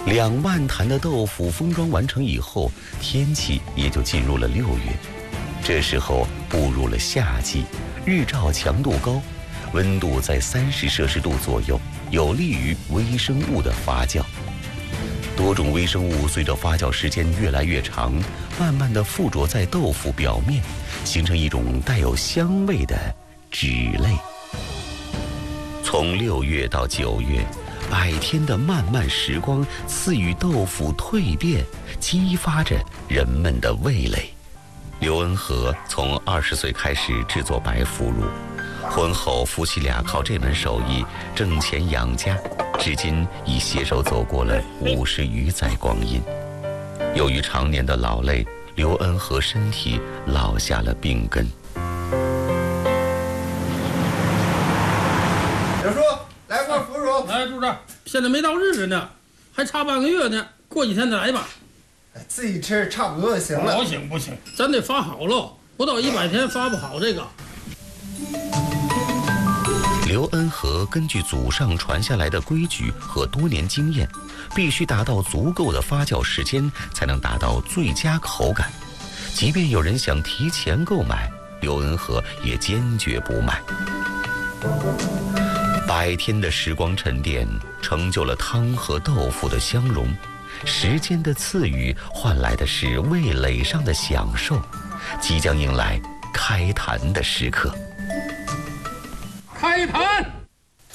2万坛的豆腐封装完成以后，天气也就进入了6月。这时候步入了夏季，日照强度高，温度在30摄氏度左右，有利于微生物的发酵。多种微生物随着发酵时间越来越长，慢慢地附着在豆腐表面，形成一种带有香味的脂类。从6月到9月，100天的漫漫时光赐予豆腐蜕变，激发着人们的味蕾。刘恩和从20岁开始制作白腐乳，婚后夫妻俩靠这门手艺挣钱养家，至今已携手走过了50余载光阴。由于常年的劳累，刘恩和身体落下了病根。 小叔，来块腐乳。 来，柱子，现在没到日子呢，还差半个月呢，过几天再来吧。 自己吃差不多就行了。 不行不行，咱得发好喽，不到100天发不好这个。 刘恩和根据祖上传下来的规矩和多年经验，必须达到足够的发酵时间，才能达到最佳口感。即便有人想提前购买，刘恩和也坚决不卖。100天的时光沉淀，成就了汤和豆腐的相融。时间的赐予换来的是味蕾上的享受，即将迎来开坛的时刻。 开坛。